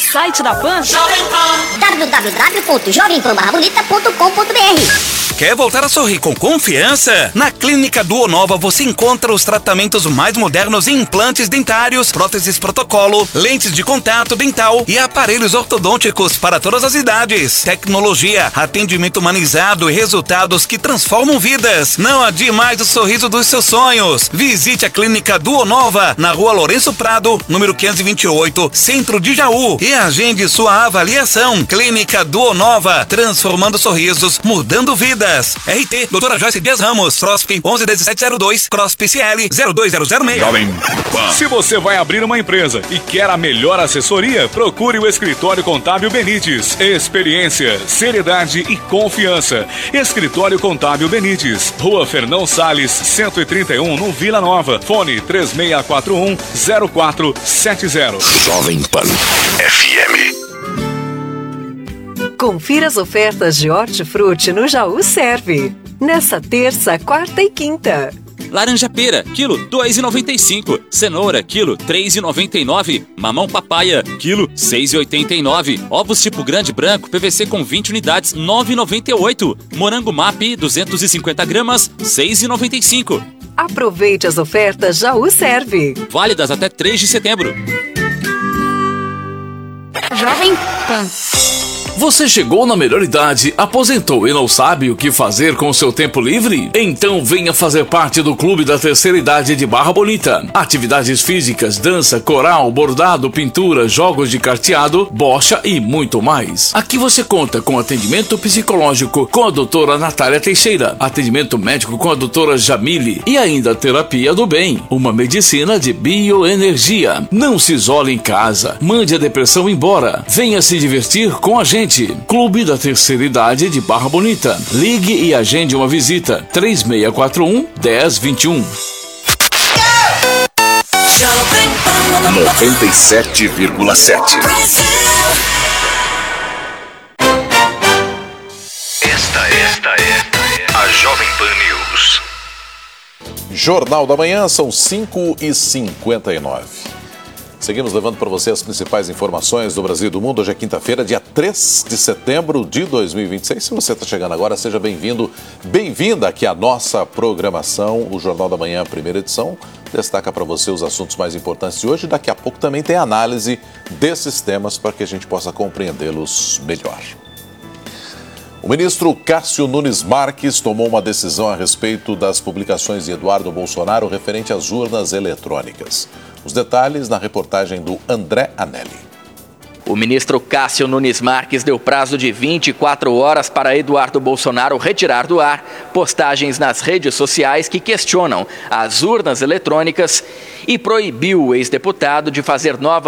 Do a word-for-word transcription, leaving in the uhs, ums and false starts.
site da Pan? w w w ponto jovem pan barra bonita ponto com ponto b r. Quer voltar a sorrir com confiança? Na Clínica Duonova você encontra os tratamentos mais modernos em implantes dentários, próteses protocolo, lentes de contato dental e aparelhos ortodônticos para todas as idades. Tecnologia, atendimento humanizado e resultados que transformam vidas. Não adie mais o sorriso dos seus sonhos. Visite a Clínica Duonova na Rua Lourenço Prado, número quinhentos e vinte e oito, Centro de Jaú, e agende sua avaliação. Clínica Duonova, transformando sorrisos, mudando vidas. R T, doutora Joyce Dias Ramos, C R O S P onze dezessete zero dois, C R O S P C L zero dois zero zero seis. Jovem Pan. Se você vai abrir uma empresa e quer a melhor assessoria, procure o Escritório Contábil Benites. Experiência, seriedade e confiança. Escritório Contábil Benites, Rua Fernão Salles, cento e trinta e um, no Vila Nova. Fone três seis quatro um, zero quatro sete zero. Jovem Pan F M. Confira as ofertas de Hortifruti no Jaú Serve. Nessa terça, quarta e quinta. Laranja pera, quilo dois reais e noventa e cinco. Cenoura, quilo três reais e noventa e nove. Mamão papaya, quilo seis reais e oitenta e nove. Ovos tipo grande branco, P V C com vinte unidades, nove reais e noventa e oito. Morango MAP, duzentos e cinquenta gramas, seis reais e noventa e cinco. Aproveite as ofertas Jaú Serve. Válidas até três de setembro. Jovem Pan. Você chegou na melhor idade, aposentou e não sabe o que fazer com seu tempo livre? Então venha fazer parte do Clube da Terceira Idade de Barra Bonita. Atividades físicas, dança, coral, bordado, pintura, jogos de carteado, bocha e muito mais. Aqui você conta com atendimento psicológico com a doutora Natália Teixeira, atendimento médico com a doutora Jamile e ainda terapia do bem, uma medicina de bioenergia. Não se isole em casa, mande a depressão embora, venha se divertir com a gente. Clube da Terceira Idade de Barra Bonita. Ligue e agende uma visita. três seis quatro um, um zero dois um. noventa e sete vírgula sete. Esta é, esta é a Jovem Pan News. Jornal da Manhã, são cinco e cinquenta e nove. Seguimos levando para você as principais informações do Brasil e do mundo. Hoje é quinta-feira, dia três de setembro de dois mil e vinte e seis. Se você está chegando agora, seja bem-vindo, bem-vinda aqui à nossa programação. O Jornal da Manhã, primeira edição, destaca para você os assuntos mais importantes de hoje. Daqui a pouco também tem análise desses temas para que a gente possa compreendê-los melhor. O ministro Cássio Nunes Marques tomou uma decisão a respeito das publicações de Eduardo Bolsonaro referente às urnas eletrônicas. Os detalhes na reportagem do André Anelli. O ministro Cássio Nunes Marques deu prazo de vinte e quatro horas para Eduardo Bolsonaro retirar do ar postagens nas redes sociais que questionam as urnas eletrônicas e proibiu o ex-deputado de fazer novas